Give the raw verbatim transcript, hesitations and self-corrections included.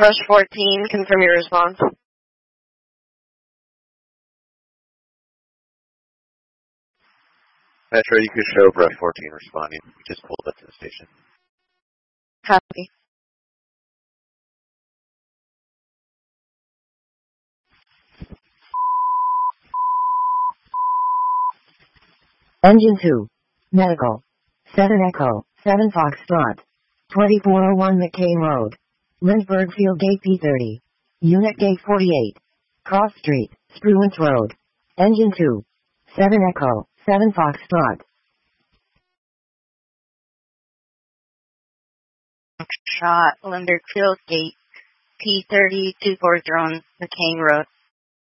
Brush fourteen, confirm your response. Metro, you could show Brush fourteen responding. We just pulled up to the station. Copy. Engine two. Medical. seven Echo, seven Foxtrot. twenty-four oh one McCain Road. Lindbergh Field Gate P thirty. Unit Gate forty-eight. Cross Street, Spruance Road. Engine two. seven Echo, seven Foxtrot. Shot, Lindbergh Field Gate P thirty, two four zero on McCain Road.